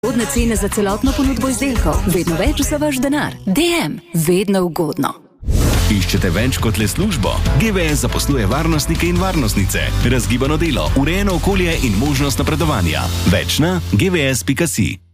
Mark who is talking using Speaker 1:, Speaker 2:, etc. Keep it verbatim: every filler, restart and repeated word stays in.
Speaker 1: Ugodne cene za celotno ponudbo izdelkov, vedno več za vaš denar. D M, vedno ugodno.
Speaker 2: Iščete več kot le službo? G V S zaposluje varnostnike in varnostnice, razgibano delo, urejeno okolje in možnost napredovanja. Več na g v s pika si.